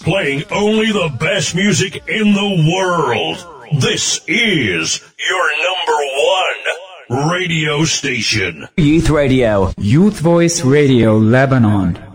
playing only the best music in the world. This is your #1 radio station. Youth Radio. Youth Voice Radio Lebanon.